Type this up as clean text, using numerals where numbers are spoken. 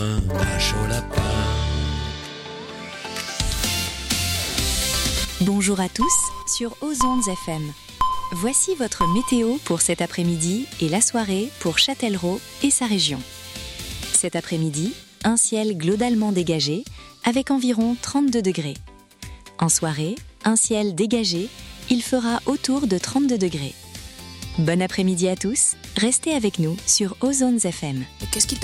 Tâche au lapin. Bonjour à tous sur Ozondes FM. Voici votre météo pour cet après-midi et la soirée pour Châtellerault et sa région. Cet après-midi, un ciel globalement dégagé avec environ 32 degrés. En soirée, un ciel dégagé, il fera autour de 32 degrés. Bon après-midi à tous, restez avec nous sur Ozondes FM. Qu'est-ce qui t'arrive ?